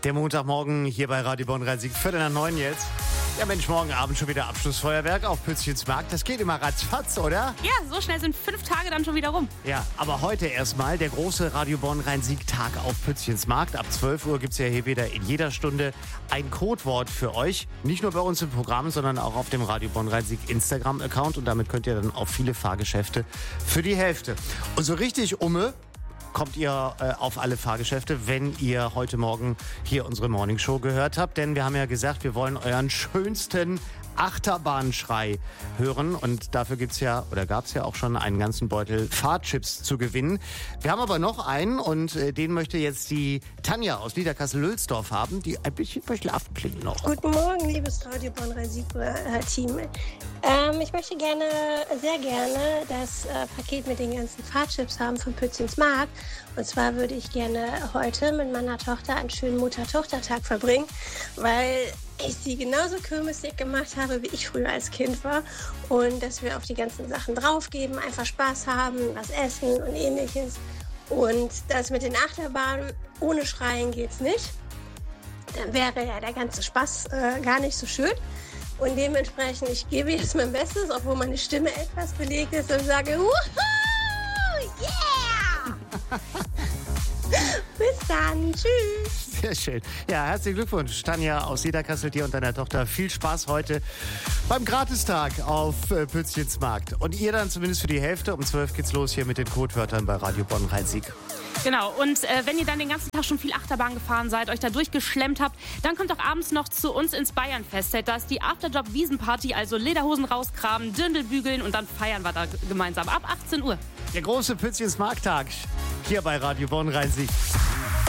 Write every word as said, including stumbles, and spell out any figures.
Der Montagmorgen hier bei Radio Bonn-Rhein-Sieg, Viertel nach neun jetzt. Ja Mensch, morgen Abend schon wieder Abschlussfeuerwerk auf Pützchens Markt. Das geht immer ratzfatz, oder? Ja, so schnell sind fünf Tage dann schon wieder rum. Ja, aber heute erstmal der große Radio Bonn-Rhein-Sieg-Tag auf Pützchens Markt. Ab zwölf Uhr gibt es ja hier wieder in jeder Stunde ein Codewort für euch. Nicht nur bei uns im Programm, sondern auch auf dem Radio Bonn-Rhein-Sieg Instagram-Account. Und damit könnt ihr dann auf viele Fahrgeschäfte für die Hälfte. Und so richtig umme kommt ihr äh, auf alle Fahrgeschäfte, wenn ihr heute Morgen hier unsere Morningshow gehört habt. Denn wir haben ja gesagt, wir wollen euren schönsten Achterbahnschrei hören. Und dafür gibt's ja, oder gab's ja auch schon einen ganzen Beutel Fahrchips zu gewinnen. Wir haben aber noch einen und äh, den möchte jetzt die Tanja aus Niederkassel-Lülsdorf haben, die ein bisschen verschlafen klingt noch. Guten Morgen, liebes Radio Bonn-Rhein-Sieg-Team. Ähm, ich möchte gerne, sehr gerne das äh, Paket mit den ganzen Fahrchips haben von Pützchens Markt. Und zwar würde ich gerne heute mit meiner Tochter einen schönen Mutter-Tochter-Tag verbringen, weil ich sie genauso kirmesdick gemacht habe, wie ich früher als Kind war. Und dass wir auf die ganzen Sachen draufgeben, einfach Spaß haben, was essen und ähnliches. Und das mit den Achterbahnen, ohne Schreien geht's nicht. Dann wäre ja der ganze Spaß äh, gar nicht so schön. Und dementsprechend, ich gebe jetzt mein Bestes, obwohl meine Stimme etwas belegt ist und sage, wuhu, yeah! Bis dann, tschüss! Sehr schön. Ja, herzlichen Glückwunsch, Tanja aus Niederkassel, dir und deiner Tochter. Viel Spaß heute beim Gratistag auf äh, Pützchens Markt. Und ihr dann zumindest für die Hälfte. Um zwölf geht's los hier mit den Codewörtern bei Radio Bonn-Rhein-Sieg. Genau, und äh, wenn ihr dann den ganzen Tag schon viel Achterbahn gefahren seid, euch da durchgeschlemmt habt, dann kommt doch abends noch zu uns ins Bayernfestzelt. Da ist die Afterjob-Wiesenparty, also Lederhosen rauskramen, Dirndl bügeln und dann feiern wir da gemeinsam ab achtzehn Uhr. Der große Pützchens Markttag hier bei Radio Bonn-Rhein-Sieg.